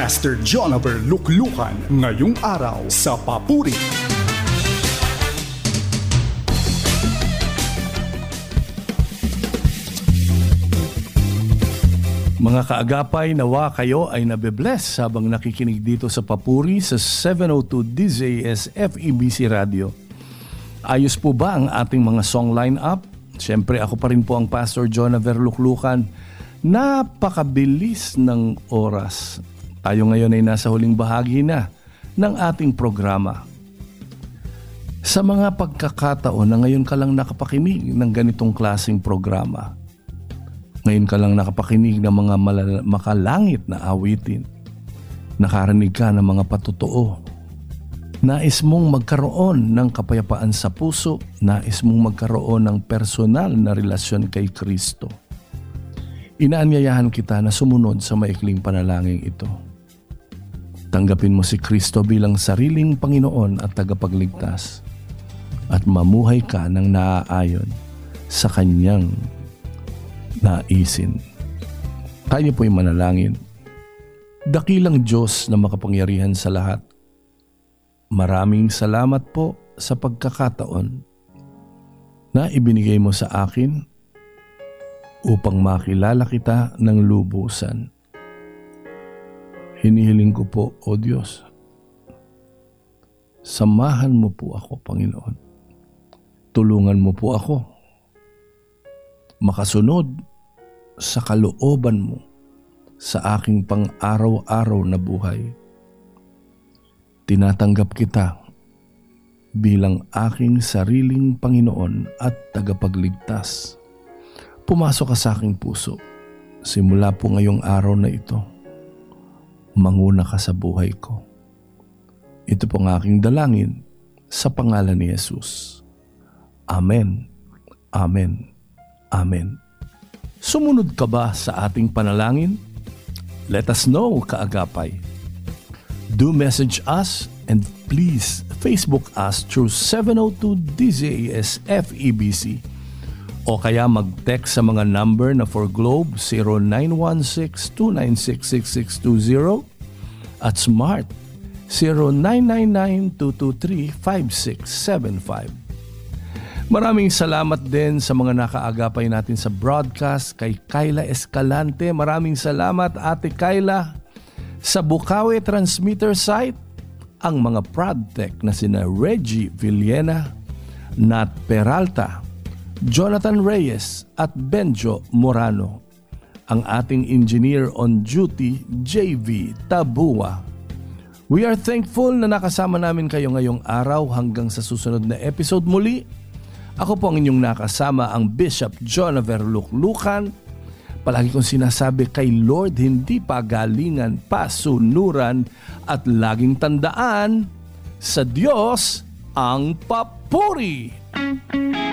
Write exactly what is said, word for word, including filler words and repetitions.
Pastor Jonaver Luklukan ngayong araw sa Papuri. Mga kaagapay, nawa kayo ay nabe-bless habang nakikinig dito sa Papuri sa seven oh two D Z S F E B C Radio. Ayos po ba ang ating mga song line-up? Siyempre ako pa rin po ang Pastor Jonaver Luklukan. Napakabilis ng oras. Tayo ngayon ay nasa huling bahagi na ng ating programa. Sa mga pagkakataon na ngayon ka lang nakapakinig ng ganitong klaseng programa, ngayon ka lang nakapakinig ng mga malala- makalangit na awitin, nakarinig ka ng mga patotoo, nais mong magkaroon ng kapayapaan sa puso, nais mong magkaroon ng personal na relasyon kay Kristo, inaanyayahan kita na sumunod sa maikling panalangin ito. Tanggapin mo si Kristo bilang sariling Panginoon at tagapagligtas at mamuhay ka ng naaayon sa Kanyang naisin. Tayo po'y manalangin. Dakilang Diyos na makapangyarihan sa lahat, maraming salamat po sa pagkakataon na ibinigay mo sa akin upang makilala kita ng lubusan. Hinihiling ko po, O Diyos, samahan mo po ako, Panginoon. Tulungan mo po ako makasunod sa kalooban mo sa aking pang-araw-araw na buhay. Tinatanggap kita bilang aking sariling Panginoon at tagapagligtas. Pumasok ka sa aking puso. Simula po ngayong araw na ito, manguna ka sa buhay ko. Ito po ang aking dalangin sa pangalan ni Jesus. Amen. Amen. Amen. Sumunod ka ba sa ating panalangin? Let us know, kaagapay. Do message us and please Facebook us through seven oh two D Z S F E B C o kaya mag-text sa mga number na for Globe zero nine one six two nine six six six two zero at Smart zero nine nine nine two two three five six seven five. Maraming salamat din sa mga nakaagapay natin sa broadcast, kay Kayla Escalante. Maraming salamat, Ate Kayla. Sa Bukawi Transmitter Site, ang mga ProdTech na sina Reggie Villena, Nat Peralta, Jonathan Reyes at Benjo Morano. Ang ating engineer on duty, J V Tabua. We are thankful na nakasama namin kayo ngayong araw hanggang sa susunod na episode muli. Ako po ang inyong nakasama, ang Bishop Jonaver Luklukan. Palagi kong sinasabi, kay Lord hindi pagalingan, pasunuran, at laging tandaan, sa Diyos ang papuri!